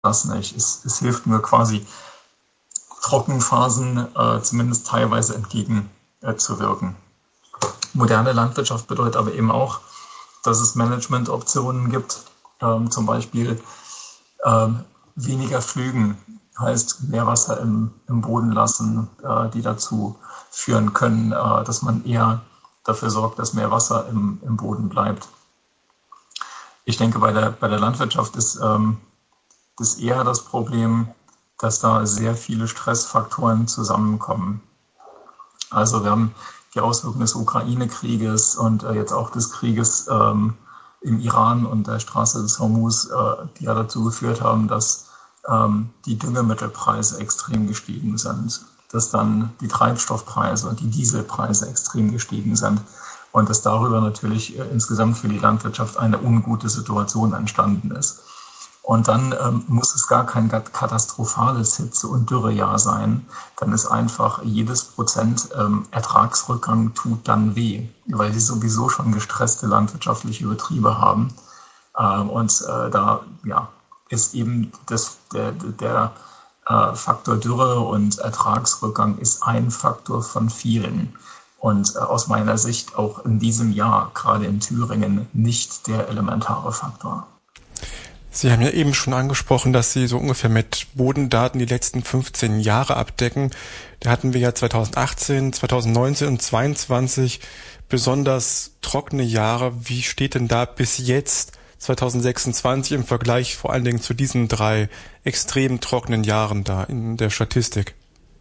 das nicht. Es hilft nur quasi, Trockenphasen zumindest teilweise entgegenzuwirken. Moderne Landwirtschaft bedeutet aber eben auch, dass es Managementoptionen gibt, zum Beispiel weniger Pflügen, heißt mehr Wasser im Boden lassen, die dazu führen können, dass man eher dafür sorgt, dass mehr Wasser im Boden bleibt. Ich denke, bei der Landwirtschaft ist eher das Problem, dass da sehr viele Stressfaktoren zusammenkommen. Also wir haben die Auswirkungen des Ukraine-Krieges und jetzt auch des Krieges im Iran und der Straße des Hormuz, die ja dazu geführt haben, dass die Düngemittelpreise extrem gestiegen sind, dass dann die Treibstoffpreise und die Dieselpreise extrem gestiegen sind und dass darüber natürlich insgesamt für die Landwirtschaft eine ungute Situation entstanden ist. Und dann muss es gar kein katastrophales Hitze- und Dürrejahr sein. Dann ist einfach jedes Prozent Ertragsrückgang tut dann weh, weil sie sowieso schon gestresste landwirtschaftliche Betriebe haben. Da ist eben der Faktor Dürre und Ertragsrückgang ist ein Faktor von vielen. Und aus meiner Sicht auch in diesem Jahr, gerade in Thüringen, nicht der elementare Faktor. Sie haben ja eben schon angesprochen, dass Sie so ungefähr mit Bodendaten die letzten 15 Jahre abdecken. Da hatten wir ja 2018, 2019 und 2022 besonders trockene Jahre. Wie steht denn da bis jetzt 2026 im Vergleich vor allen Dingen zu diesen 3 extrem trockenen Jahren da in der Statistik?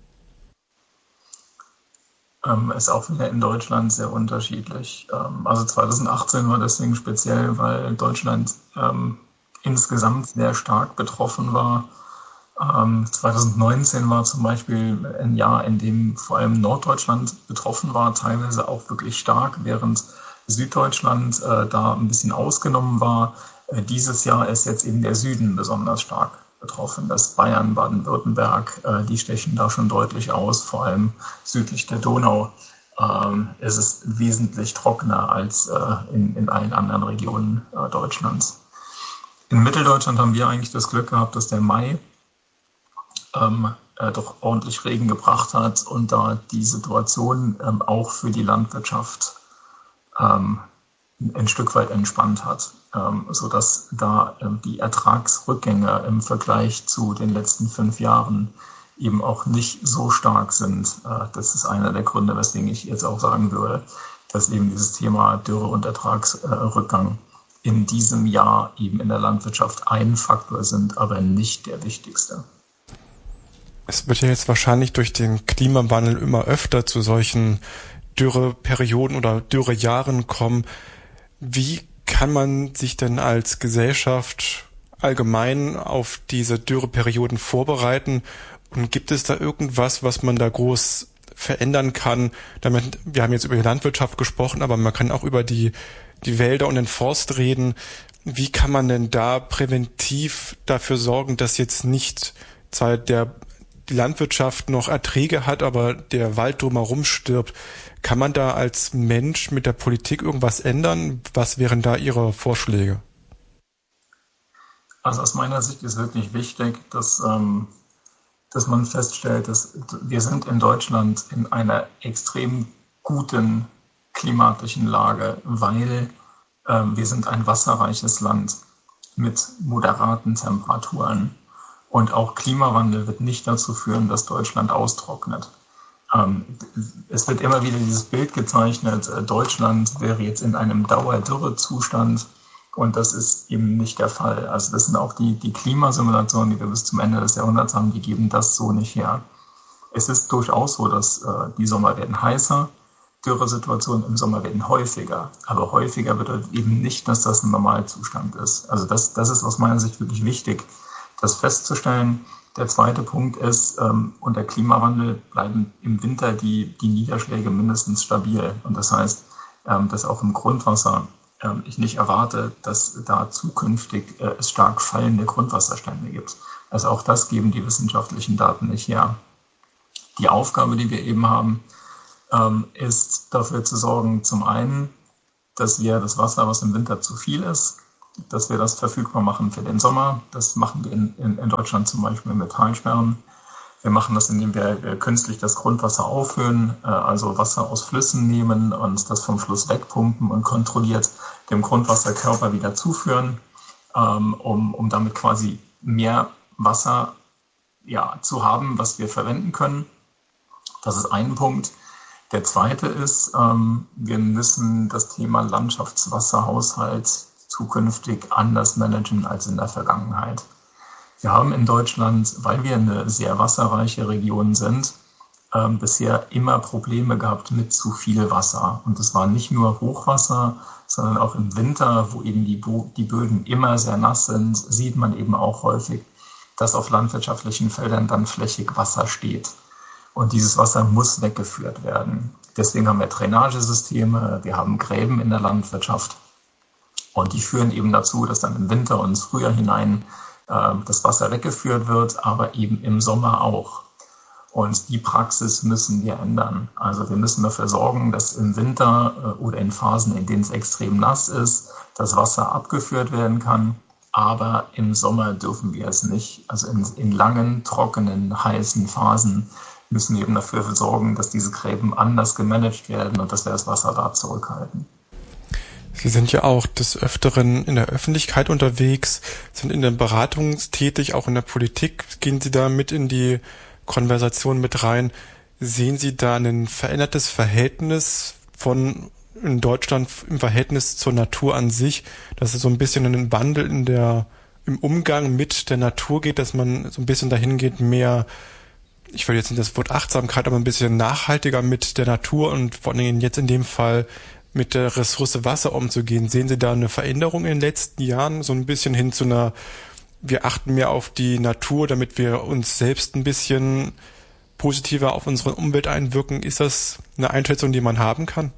Ist auch wieder in Deutschland sehr unterschiedlich. Also 2018 war deswegen speziell, weil Deutschland insgesamt sehr stark betroffen war. 2019 war zum Beispiel ein Jahr, in dem vor allem Norddeutschland betroffen war, teilweise auch wirklich stark, während Süddeutschland da ein bisschen ausgenommen war. Dieses Jahr ist jetzt eben der Süden besonders stark betroffen. Das Bayern, Baden-Württemberg, die stechen da schon deutlich aus. Vor allem südlich der Donau ist es wesentlich trockener als in allen anderen Regionen Deutschlands. In Mitteldeutschland haben wir eigentlich das Glück gehabt, dass der Mai doch ordentlich Regen gebracht hat und da die Situation auch für die Landwirtschaft ein Stück weit entspannt hat, sodass da die Ertragsrückgänge im Vergleich zu den letzten 5 Jahren eben auch nicht so stark sind. Das ist einer der Gründe, weswegen ich jetzt auch sagen würde, dass eben dieses Thema Dürre und Ertragsrückgang in diesem Jahr eben in der Landwirtschaft ein Faktor sind, aber nicht der wichtigste. Es wird ja jetzt wahrscheinlich durch den Klimawandel immer öfter zu solchen Dürreperioden oder Dürrejahren kommen. Wie kann man sich denn als Gesellschaft allgemein auf diese Dürreperioden vorbereiten? Und gibt es da irgendwas, was man da groß verändern kann? Wir haben jetzt über die Landwirtschaft gesprochen, aber man kann auch über die Wälder und den Forst reden. Wie kann man denn da präventiv dafür sorgen, dass jetzt nicht zwar die Landwirtschaft noch Erträge hat, aber der Wald drumherum stirbt? Kann man da als Mensch mit der Politik irgendwas ändern? Was wären da Ihre Vorschläge? Also aus meiner Sicht ist wirklich wichtig, dass man feststellt, dass wir sind in Deutschland in einer extrem guten klimatischen Lage, weil wir sind ein wasserreiches Land mit moderaten Temperaturen. Und auch Klimawandel wird nicht dazu führen, dass Deutschland austrocknet. Es wird immer wieder dieses Bild gezeichnet, Deutschland wäre jetzt in einem Dauerdürrezustand und das ist eben nicht der Fall. Also das sind auch die Klimasimulationen, die wir bis zum Ende des Jahrhunderts haben, die geben das so nicht her. Es ist durchaus so, dass die Sommer werden heißer, Dürresituationen im Sommer werden häufiger, aber häufiger bedeutet eben nicht, dass das ein Normalzustand ist. Also das ist aus meiner Sicht wirklich wichtig, das festzustellen. Der zweite Punkt ist, unter Klimawandel bleiben im Winter die Niederschläge mindestens stabil. Und das heißt, dass auch im Grundwasser ich nicht erwarte, dass da zukünftig es stark fallende Grundwasserstände gibt. Also auch das geben die wissenschaftlichen Daten nicht her. Die Aufgabe, die wir eben haben, ist dafür zu sorgen, zum einen, dass wir das Wasser, was im Winter zu viel ist, dass wir das verfügbar machen für den Sommer. Das machen wir in Deutschland zum Beispiel mit Talsperren. Wir machen das, indem wir künstlich das Grundwasser aufhöhen, also Wasser aus Flüssen nehmen und das vom Fluss wegpumpen und kontrolliert dem Grundwasserkörper wieder zuführen, um damit quasi mehr Wasser zu haben, was wir verwenden können. Das ist ein Punkt. Der zweite ist, wir müssen das Thema Landschaftswasserhaushalt zukünftig anders managen als in der Vergangenheit. Wir haben in Deutschland, weil wir eine sehr wasserreiche Region sind, bisher immer Probleme gehabt mit zu viel Wasser. Und es war nicht nur Hochwasser, sondern auch im Winter, wo eben die Böden immer sehr nass sind, sieht man eben auch häufig, dass auf landwirtschaftlichen Feldern dann flächig Wasser steht. Und dieses Wasser muss weggeführt werden. Deswegen haben wir Drainagesysteme, wir haben Gräben in der Landwirtschaft. Und die führen eben dazu, dass dann im Winter und ins Frühjahr hinein das Wasser weggeführt wird, aber eben im Sommer auch. Und die Praxis müssen wir ändern. Also wir müssen dafür sorgen, dass im Winter oder in Phasen, in denen es extrem nass ist, das Wasser abgeführt werden kann. Aber im Sommer dürfen wir es nicht. Also in langen, trockenen, heißen Phasen müssen wir eben dafür sorgen, dass diese Gräben anders gemanagt werden und dass wir das Wasser da zurückhalten. Sie sind ja auch des Öfteren in der Öffentlichkeit unterwegs, sind in der Beratung tätig, auch in der Politik. Gehen Sie da mit in die Konversation mit rein? Sehen Sie da ein verändertes Verhältnis in Deutschland im Verhältnis zur Natur an sich, dass es so ein bisschen einen Wandel im Umgang mit der Natur geht, dass man so ein bisschen dahin geht, mehr, ich will jetzt nicht das Wort Achtsamkeit, aber ein bisschen nachhaltiger mit der Natur und vor allem jetzt in dem Fall mit der Ressource Wasser umzugehen? Sehen Sie da eine Veränderung in den letzten Jahren, so ein bisschen hin zu wir achten mehr auf die Natur, damit wir uns selbst ein bisschen positiver auf unsere Umwelt einwirken? Ist das eine Einschätzung, die man haben kann?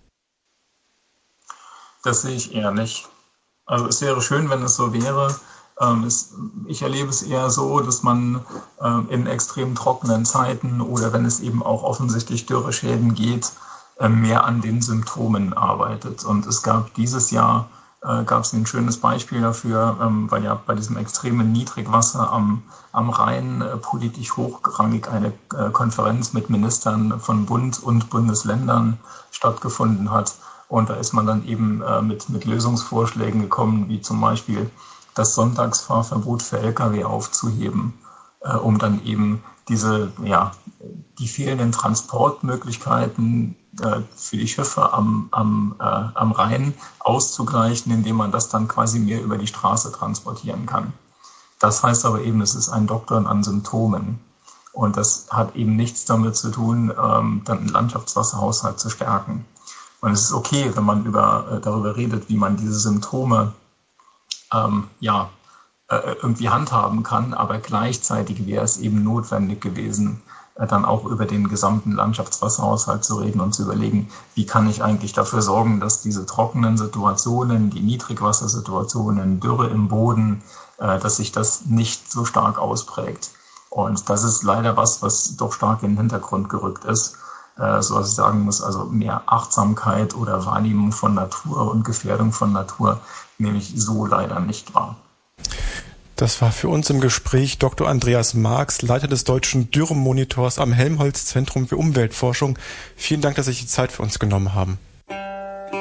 Das sehe ich eher nicht. Also es wäre schön, wenn es so wäre. Ich erlebe es eher so, dass man in extrem trockenen Zeiten oder wenn es eben auch offensichtlich Dürreschäden geht, mehr an den Symptomen arbeitet. Und es gab dieses Jahr ein schönes Beispiel dafür, weil ja bei diesem extremen Niedrigwasser am Rhein politisch hochrangig eine Konferenz mit Ministern von Bund und Bundesländern stattgefunden hat. Und da ist man dann eben mit Lösungsvorschlägen gekommen, wie zum Beispiel das Sonntagsfahrverbot für Lkw aufzuheben, um dann eben die fehlenden Transportmöglichkeiten für die Schiffe am Rhein auszugleichen, indem man das dann quasi mehr über die Straße transportieren kann. Das heißt aber eben, es ist ein Doktern an Symptomen. Und das hat eben nichts damit zu tun, dann einen Landschaftswasserhaushalt zu stärken. Und es ist okay, wenn man darüber redet, wie man diese Symptome irgendwie handhaben kann, aber gleichzeitig wäre es eben notwendig gewesen, dann auch über den gesamten Landschaftswasserhaushalt zu reden und zu überlegen, wie kann ich eigentlich dafür sorgen, dass diese trockenen Situationen, die Niedrigwassersituationen, Dürre im Boden, dass sich das nicht so stark ausprägt. Und das ist leider was doch stark in den Hintergrund gerückt ist, so dass ich sagen muss, also mehr Achtsamkeit oder Wahrnehmung von Natur und Gefährdung von Natur nehme ich so leider nicht wahr. Das war für uns im Gespräch Dr. Andreas Marx, Leiter des Deutschen Dürremonitors am Helmholtz Zentrum für Umweltforschung. Vielen Dank, dass Sie sich die Zeit für uns genommen haben.